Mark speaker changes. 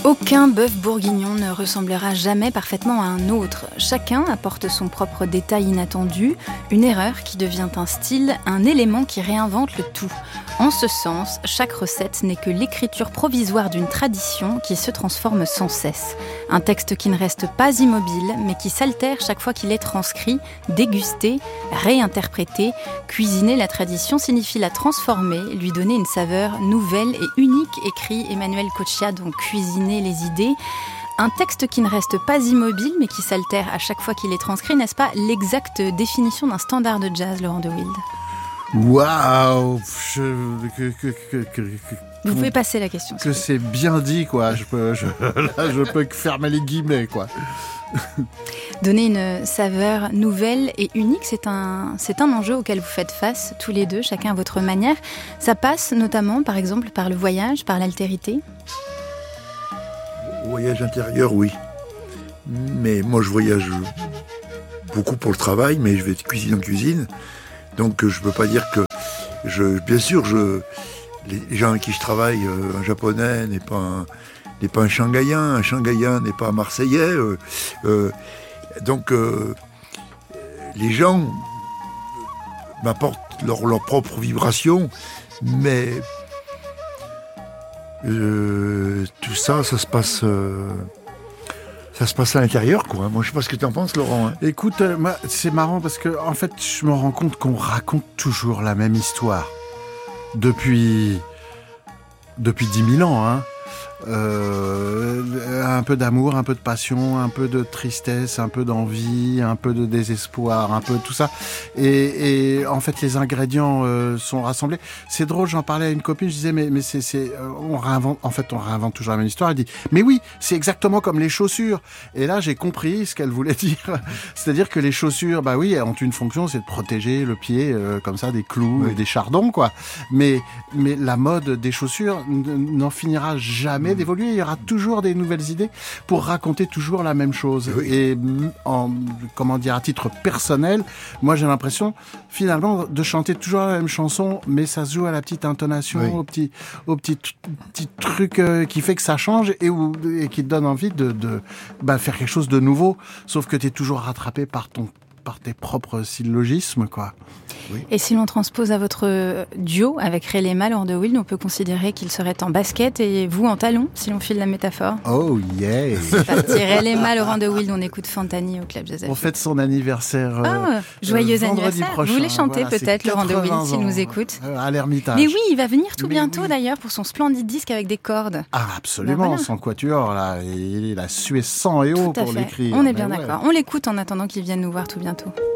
Speaker 1: Aucun bœuf bourguignon ne ressemblera jamais parfaitement à un autre. Chacun apporte son propre détail inattendu, une erreur qui devient un style, un élément qui réinvente le tout. En ce sens, chaque recette n'est que l'écriture provisoire d'une tradition qui se transforme sans cesse. Un texte qui ne reste pas immobile, mais qui s'altère chaque fois qu'il est transcrit, dégusté, réinterprété. Cuisiner la tradition signifie la transformer, lui donner une saveur nouvelle et unique, écrit Emmanuel Coccia, donc Cuisiner les idées. Un texte qui ne reste pas immobile, mais qui s'altère à chaque fois qu'il est transcrit, n'est-ce pas l'exacte définition d'un standard de jazz, Laurent de Wild ?
Speaker 2: Waouh!
Speaker 1: Vous pouvez passer la question.
Speaker 2: Que c'est bien dit, quoi. Je peux que fermer les guillemets, quoi.
Speaker 1: Donner une saveur nouvelle et unique, c'est un enjeu auquel vous faites face, tous les deux, chacun à votre manière. Ça passe notamment, par exemple, par le voyage, par l'altérité.
Speaker 3: Voyage intérieur, oui. Mais moi, je voyage beaucoup pour le travail, mais je vais de cuisine en cuisine. Donc, je peux pas dire que... Bien sûr, les gens avec qui je travaille, un japonais n'est pas un shanghaïen n'est pas un marseillais. Donc, les gens m'apportent leur propre vibration, mais tout ça se passe... Ça se passe à l'intérieur, quoi. Moi, je sais pas ce que tu en penses, Laurent. Hein.
Speaker 2: Écoute, moi, c'est marrant parce que, en fait, je me rends compte qu'on raconte toujours la même histoire. Depuis 10 000 ans, hein. Un peu d'amour, un peu de passion, un peu de tristesse, un peu d'envie, un peu de désespoir, un peu de tout ça. Et en fait, les ingrédients sont rassemblés. C'est drôle, j'en parlais à une copine, je disais mais on réinvente toujours la même histoire. Elle dit mais oui, c'est exactement comme les chaussures. Et là, j'ai compris ce qu'elle voulait dire. C'est-à-dire que les chaussures, bah oui, elles ont une fonction, c'est de protéger le pied comme ça des clous et des chardons, quoi. Mais la mode des chaussures n'en finira jamais d'évoluer, il y aura toujours des nouvelles idées pour raconter toujours la même chose. Oui. Et à titre personnel, moi j'ai l'impression finalement de chanter toujours la même chanson, mais ça se joue à la petite intonation, oui. au petit truc qui fait que ça change et qui te donne envie de faire quelque chose de nouveau, sauf que tu es toujours rattrapé par tes propres syllogismes, quoi.
Speaker 1: Oui. Et si l'on transpose à votre duo avec Ray Lema, Laurent de Wild, on peut considérer qu'il serait en basket et vous en talons, si l'on file la métaphore.
Speaker 2: Oh yeah.
Speaker 1: C'est parti, Ray Lema, Laurent de Wild, on écoute Fantani au Club Jazz.
Speaker 2: On fête son anniversaire.
Speaker 1: Joyeux anniversaire.
Speaker 2: Prochain.
Speaker 1: Vous voulez chanter
Speaker 2: voilà,
Speaker 1: peut-être, Laurent de Wild, s'il nous écoute.
Speaker 2: À l'Ermitage.
Speaker 1: Mais oui, il va venir tout bientôt d'ailleurs pour son splendide disque avec des cordes.
Speaker 2: Ah absolument, voilà. Son quatuor là, il a sué sang et eau pour l'écrire.
Speaker 1: On est bien d'accord. On l'écoute en attendant qu'il vienne nous voir tout bientôt.